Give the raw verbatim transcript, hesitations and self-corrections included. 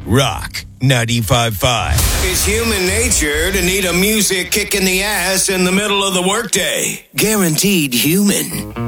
Rock ninety-five point five. It's human nature to need a music kick in the ass in the middle of the workday. Guaranteed human.